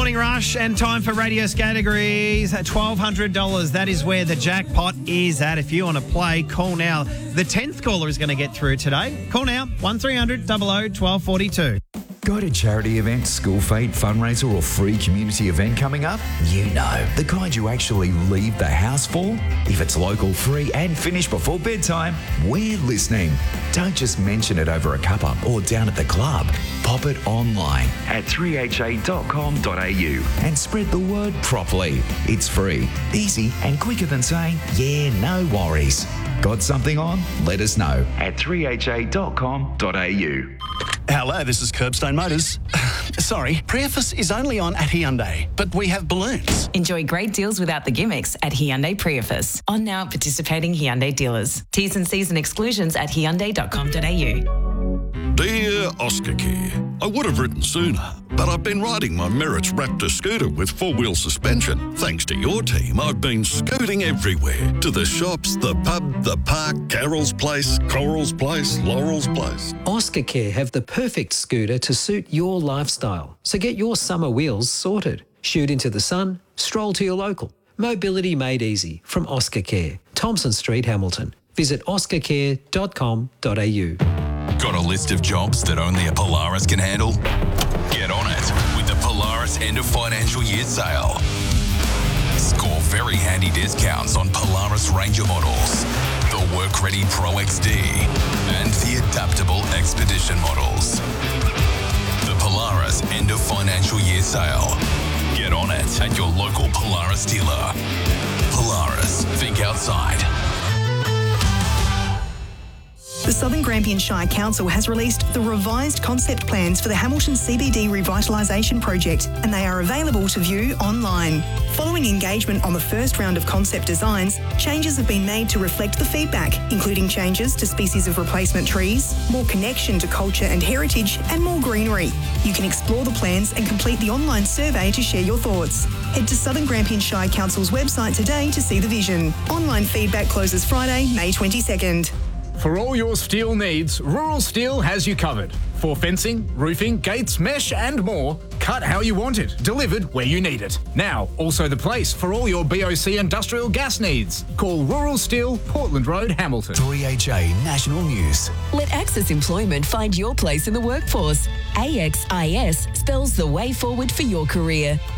Morning Rush and time for Radio's categories. $1,200. That is where the jackpot is at. If you want to play, call now. The 10th caller is going to get through today. Call now, 1300 00 1242. Got a charity event, school fete, fundraiser or free community event coming up? You know, the kind you actually leave the house for? If it's local, free and finished before bedtime, we're listening. Don't just mention it over a cuppa or down at the club. Pop it online at 3ha.com.au and spread the word properly. It's free, easy and quicker than saying, yeah, no worries. Got something on? Let us know at 3ha.com.au. Hello, this is Curbstone Motors. Sorry, Priefus is only on at Hyundai, but we have balloons. Enjoy great deals without the gimmicks at Hyundai Priefus. On now at participating Hyundai dealers. T's and C's and exclusions at hyundai.com.au. Dear Oscar Care, I would have written sooner, but I've been riding my Merritts Raptor scooter with four-wheel suspension. Thanks to your team, I've been scooting everywhere. To the shops, the pub, the park, Carol's Place, Coral's Place, Laurel's Place. Oscar Care have the perfect scooter to suit your lifestyle. So get your summer wheels sorted. Shoot into the sun, stroll to your local. Mobility made easy from Oscar Care. Thompson Street, Hamilton. Visit oscarcare.com.au. Got a list of jobs that only a Polaris can handle? Get on it with the Polaris end of financial year sale. Score very handy discounts on Polaris Ranger models, the work-ready Pro XD, and the adaptable Expedition models. The Polaris end of financial year sale. Get on it at your local Polaris dealer. Polaris, think outside. The Southern Grampian Shire Council has released the revised concept plans for the Hamilton CBD Revitalisation Project, and they are available to view online. Following engagement on the first round of concept designs, changes have been made to reflect the feedback, including changes to species of replacement trees, more connection to culture and heritage, and more greenery. You can explore the plans and complete the online survey to share your thoughts. Head to Southern Grampian Shire Council's website today to see the vision. Online feedback closes Friday, May 22nd. For all your steel needs, Rural Steel has you covered. For fencing, roofing, gates, mesh and more, cut how you want it, delivered where you need it. Now, also the place for all your BOC industrial gas needs. Call Rural Steel, Portland Road, Hamilton. 3HA National News. Let Access Employment find your place in the workforce. AXIS spells the way forward for your career.